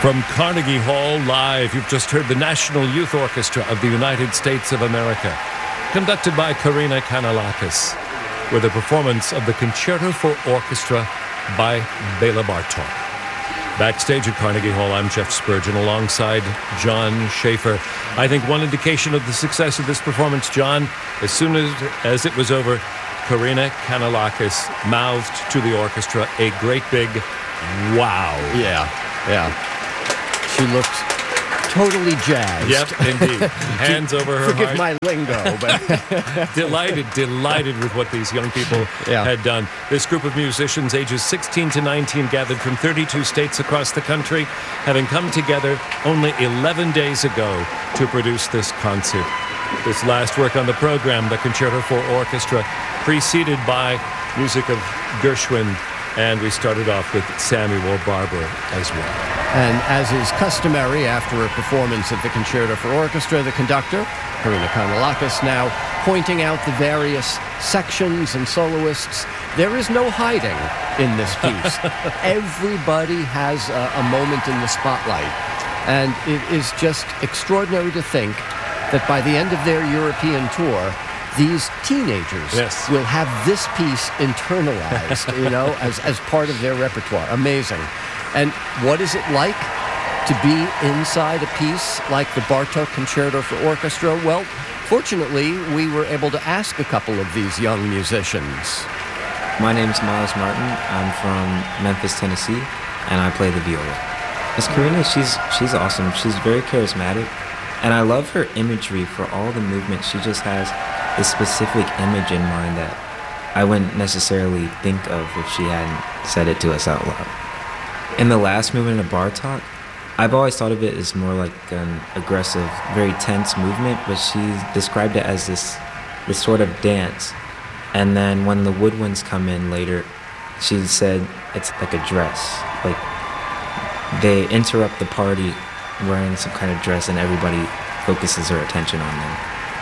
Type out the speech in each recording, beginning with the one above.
From Carnegie Hall live, you've just heard the National Youth Orchestra of the United States of America, conducted by Karina Kanellakis, with a performance of the Concerto for Orchestra by Bela Bartok. Backstage at Carnegie Hall, I'm Jeff Spurgeon alongside John Schaefer. I think one indication of the success of this performance, John, as soon as it was over, Karina Kanellakis mouthed to the orchestra a great big wow. Yeah. She looked totally jazzed. Yep, indeed. Hands over her Forgive heart. my lingo, but delighted with what these young people had done. This group of musicians, ages 16 to 19, gathered from 32 states across the country, having come together only 11 days ago to produce this concert. This last work on the program, the Concerto for Orchestra, preceded by music of Gershwin, and we started off with Samuel Barber as well. And as is customary after a performance of the Concerto for Orchestra, the conductor, Karina Kanellakis, now pointing out the various sections and soloists. There is no hiding in this piece. Everybody has a moment in the spotlight. And it is just extraordinary to think that by the end of their European tour, these teenagers will have this piece internalized, as part of their repertoire. Amazing. And what is it like to be inside a piece like the Bartok Concerto for Orchestra? Well, fortunately, we were able to ask a couple of these young musicians. My name's Miles Martin. I'm from Memphis, Tennessee, and I play the viola. Miss Karina, she's awesome. She's very charismatic, and I love her imagery for all the movements. She just has this specific image in mind that I wouldn't necessarily think of if she hadn't said it to us out loud. In the last movement of Bartok, I've always thought of it as more like an aggressive, very tense movement, but she described it as this sort of dance. And then when the woodwinds come in later, she said it's like a dress. Like they interrupt the party wearing some kind of dress and everybody focuses their attention on them.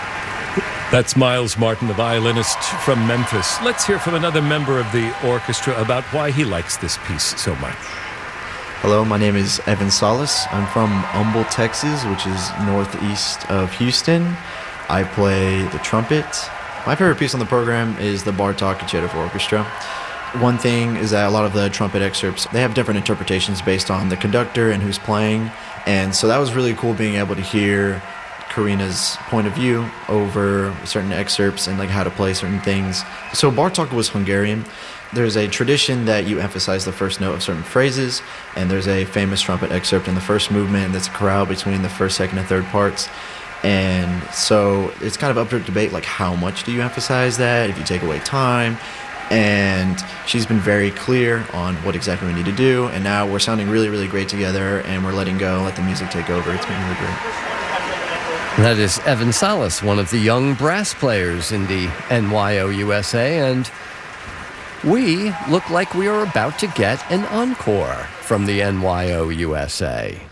That's Miles Martin, the violinist from Memphis. Let's hear from another member of the orchestra about why he likes this piece so much. Hello, my name is Evan Salas. I'm from Humble, Texas, which is northeast of Houston. I play the trumpet. My favorite piece on the program is the Bartok Concerto for Orchestra. One thing is that a lot of the trumpet excerpts, they have different interpretations based on the conductor and who's playing. And so that was really cool being able to hear Karina's point of view over certain excerpts and like how to play certain things. So Bartok was Hungarian. There's a tradition that you emphasize the first note of certain phrases, and there's a famous trumpet excerpt in the first movement, and there's a chorale between the first, second, and third parts. And so it's kind of up for debate, like how much do you emphasize that, if you take away time. And she's been very clear on what exactly we need to do, and now we're sounding really, really great together, and we're letting go, let the music take over. It's been really great. That is Evan Salas, one of the young brass players in the NYO USA, and we look like we are about to get an encore from the NYO USA.